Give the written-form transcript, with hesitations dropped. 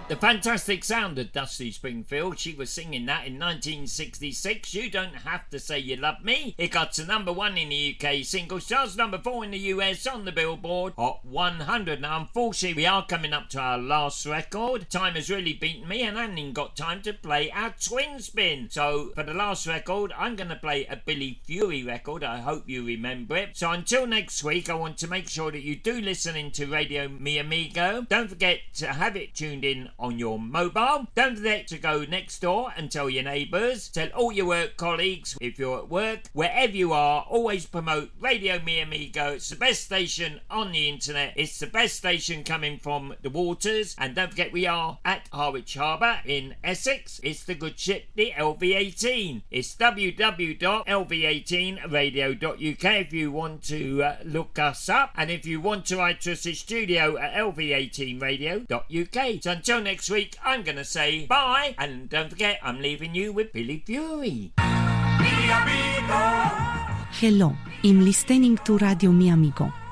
The fantastic sound of Dusty Springfield. She was singing that in 1966. You Don't Have to Say You Love Me. It got to number 1 in the UK singles charts, number 4 in the US on the Billboard Hot 100. Now, unfortunately, we are coming up to our last record. Time has really beaten me, and I haven't even got time to play our twin spin. So, for the last record, I'm going to play a Billy Fury record. I hope you remember it. So, until next week, I want to make sure that you do listen into Radio Mi Amigo. Don't forget to have it tuned in on your mobile. Don't forget to go next door and tell your neighbours, tell all your work colleagues, if you're at work, wherever you are, always promote Radio Mi Amigo. It's the best station on the internet. It's the best station coming from the waters. And don't forget, we are at Harwich Harbour in Essex. It's the good ship, the LV18. It's www.lv18radio.uk if you want to look us up. And if you want to write to us at studio at lv18radio.uk. So until next week, I'm going to say bye. And don't forget, I'm leaving you with Billy Fury. Hello, I'm listening to Radio Mi Amigo.